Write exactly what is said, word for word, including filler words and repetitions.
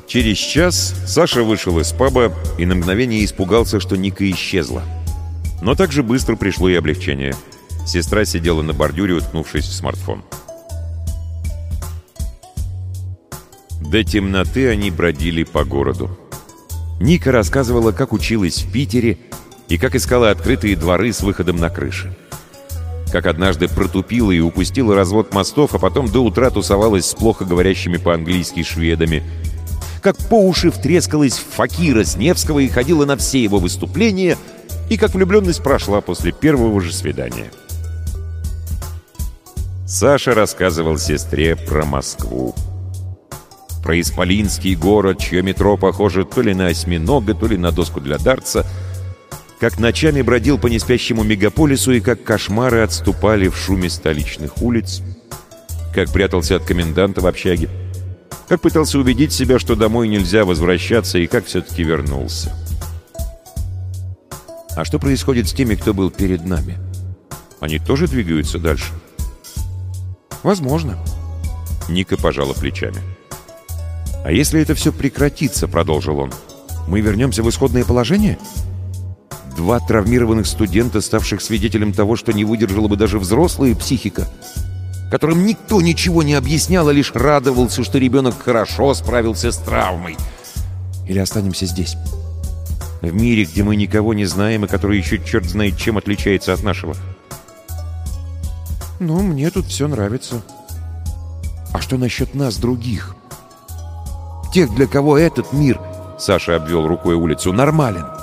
Через час Саша вышел из паба и на мгновение испугался, что Ника исчезла. Но также быстро пришло и облегчение. Сестра сидела на бордюре, уткнувшись в смартфон. До темноты они бродили по городу. Ника рассказывала, как училась в Питере и как искала открытые дворы с выходом на крыши. Как однажды протупила и упустила развод мостов, а потом до утра тусовалась с плохо говорящими по-английски шведами. Как по уши втрескалась в факира с Невского и ходила на все его выступления, и как влюбленность прошла после первого же свидания. Саша рассказывал сестре про Москву. Про исполинский город, чье метро похоже то ли на осьминога, то ли на доску для дартса. Как ночами бродил по неспящему мегаполису и как кошмары отступали в шуме столичных улиц. Как прятался от коменданта в общаге. Как пытался убедить себя, что домой нельзя возвращаться, и как все-таки вернулся. А что происходит с теми, кто был перед нами? Они тоже двигаются дальше? Возможно. Ника пожала плечами. А если это все прекратится, продолжил он, мы вернемся в исходное положение? Два травмированных студента, ставших свидетелем того, что не выдержала бы даже взрослая психика, которым никто ничего не объяснял, а лишь радовался, что ребенок хорошо справился с травмой. Или останемся здесь, в мире, где мы никого не знаем, и который еще черт знает чем отличается от нашего. Ну, мне тут все нравится. А что насчет нас, других? Тех, для кого этот мир, Саша обвел рукой улицу, нормален.